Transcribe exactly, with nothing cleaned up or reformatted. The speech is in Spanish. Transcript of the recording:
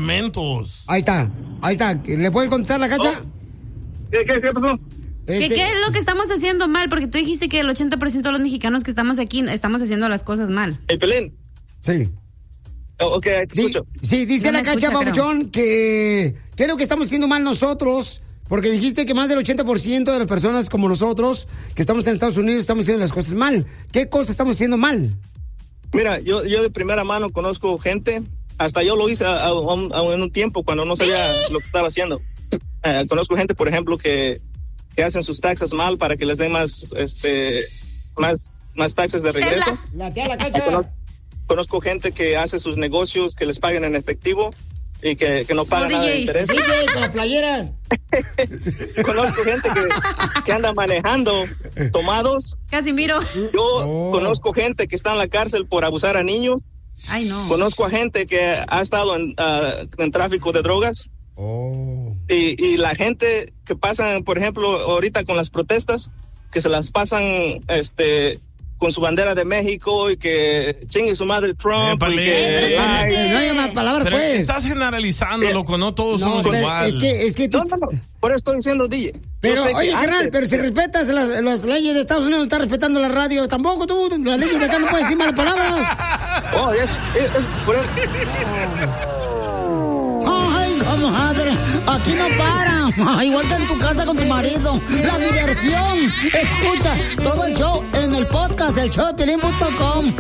medicamentos. Ahí está, ahí está. ¿Le puedes contestar la Cacha? Oh. ¿Qué, qué, qué pasó? Este... ¿Qué, ¿Qué es lo que estamos haciendo mal? Porque tú dijiste que el ochenta por ciento de los mexicanos que estamos aquí estamos haciendo las cosas mal. ¿El Pelín? Sí. Oh, ok, te escucho. Sí, dice no la Cacha, escucha, Papuchón, que ¿qué es lo que estamos haciendo mal nosotros? Porque dijiste que más del ochenta por ciento de las personas como nosotros, que estamos en Estados Unidos, estamos haciendo las cosas mal. ¿Qué cosas estamos haciendo mal? Mira, yo, yo de primera mano conozco gente, hasta yo lo hice a, a, a, en un tiempo cuando no sabía lo que estaba haciendo. Uh, conozco gente, por ejemplo, que, que hacen sus taxas mal para que les den más, este, más, más taxas de regreso. La tía, la Cacha. Conozco, conozco gente que hace sus negocios, que les paguen en efectivo y que, que no pagan oh, nada de interés. D J, con la playera. Conozco gente que, que anda manejando tomados. Casimiro. Yo oh. conozco gente que está en la cárcel por abusar a niños. Ay, no. Conozco a gente que ha estado en, uh, en tráfico de drogas. Oh. Y, y la gente que pasan, por ejemplo, ahorita con las protestas, que se las pasan, este... con su bandera de México y que chingue su madre Trump. Épale, y que, eh, ay, eh, no hay más palabras, pero pues. Estás generalizando, loco, no todos no, somos iguales. Es que, es que tú... No, no, no, por eso estoy diciendo, D J. Pero, oye, carnal, antes, pero si respetas las, las leyes de Estados Unidos, no estás respetando la radio. Tampoco tú, las leyes de acá no puedes decir malas palabras. Oh, es, es, es por eso. Ay, comadre, aquí no para. Igual que en tu casa con tu marido. La diversión. Escucha todo el show en el podcast, el show de Piolín punto com.